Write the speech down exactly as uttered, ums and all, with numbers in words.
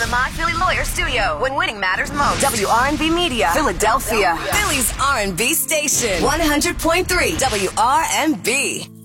the My Philly Lawyer Studio, when winning matters most. W R and B Media, Philadelphia. Philly's R and B station. one hundred point three W R and B.